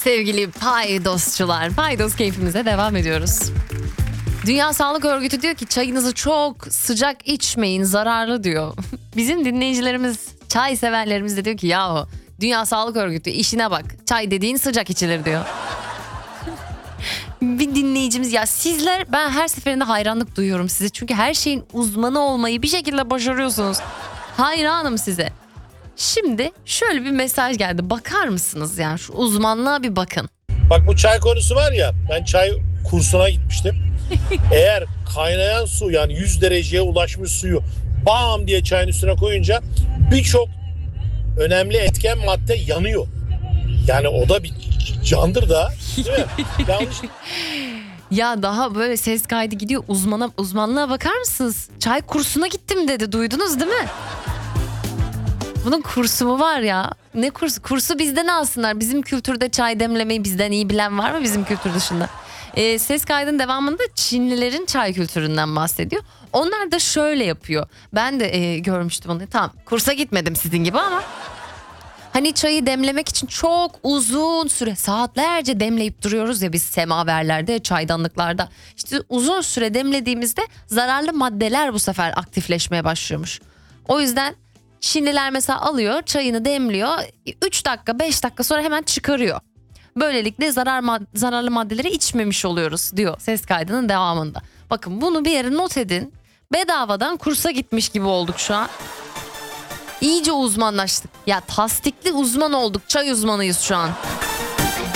Sevgili paydosçular, paydos keyfimize devam ediyoruz. Dünya Sağlık Örgütü diyor ki çayınızı çok sıcak içmeyin, zararlı diyor. Bizim dinleyicilerimiz, çay severlerimiz de diyor ki yahu Dünya Sağlık Örgütü işine bak, çay dediğin sıcak içilir diyor. Bir dinleyicimiz, ya sizler, ben her seferinde hayranlık duyuyorum size. Çünkü her şeyin uzmanı olmayı bir şekilde başarıyorsunuz. Hayranım size. Şimdi şöyle bir mesaj geldi. Bakar mısınız yani, şu uzmanlığa bir bakın. Bak bu çay konusu var ya, ben çay kursuna gitmiştim. Eğer kaynayan su, yani 100 dereceye ulaşmış suyu bam diye çayın üstüne koyunca birçok önemli etken madde yanıyor. Yani o da bir candır da. Değil mi? Yanlış. Ya daha böyle ses kaydı gidiyor, uzmanlığa bakar mısınız? Çay kursuna gittim dedi, duydunuz değil mi? Bunun kursu mu var ya? Ne kursu? Kursu bizden alsınlar. Bizim kültürde çay demlemeyi bizden iyi bilen var mı bizim kültür dışında? Ses kaydının devamında Çinlilerin çay kültüründen bahsediyor. Onlar da şöyle yapıyor. Ben de görmüştüm onu. Tamam, kursa gitmedim sizin gibi ama hani çayı demlemek için çok uzun süre, saatlerce demleyip duruyoruz ya biz semaverlerde, çaydanlıklarda. İşte uzun süre demlediğimizde zararlı maddeler bu sefer aktifleşmeye başlıyormuş. O yüzden Çinliler mesela alıyor, çayını demliyor, 3 dakika 5 dakika sonra hemen çıkarıyor. Böylelikle zararlı maddeleri içmemiş oluyoruz diyor ses kaydının devamında. Bakın bunu bir yere not edin. Bedavadan kursa gitmiş gibi olduk şu an. İyice uzmanlaştık. Ya tasdikli uzman olduk. Çay uzmanıyız şu an.